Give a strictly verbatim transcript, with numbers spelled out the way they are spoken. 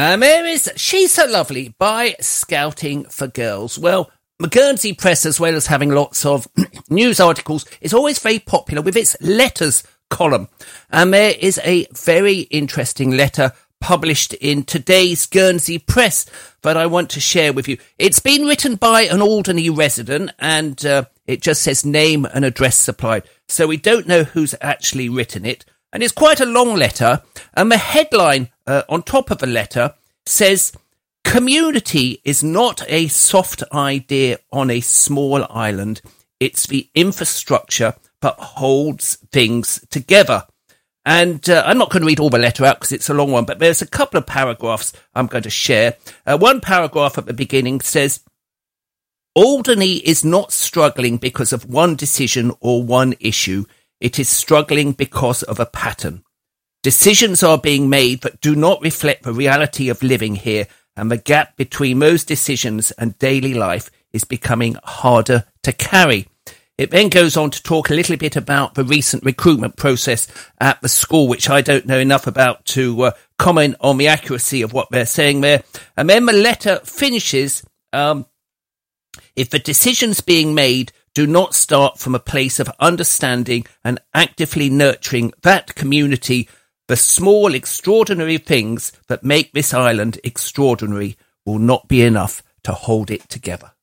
Um, there is She's So Lovely by Scouting for Girls. Well, the Guernsey Press, as well as having lots of news articles, is always very popular with its letters column. And there is a very interesting letter published in today's Guernsey Press that I want to share with you. It's been written by an Alderney resident, and uh, it just says name and address supplied. So we don't know who's actually written it. And it's quite a long letter. And the headline uh, on top of the letter says, "Community is not a soft idea on a small island. It's the infrastructure that holds things together." And uh, I'm not going to read all the letter out because it's a long one, but there's a couple of paragraphs I'm going to share. Uh, one paragraph at the beginning says, "Alderney is not struggling because of one decision or one issue. It is struggling because of a pattern. Decisions are being made that do not reflect the reality of living here, and the gap between those decisions and daily life is becoming harder to carry." It then goes on to talk a little bit about the recent recruitment process at the school, which I don't know enough about to uh, comment on the accuracy of what they're saying there. And then the letter finishes, um, "If the decisions being made do not start from a place of understanding and actively nurturing that community, the small, extraordinary things that make this island extraordinary will not be enough to hold it together."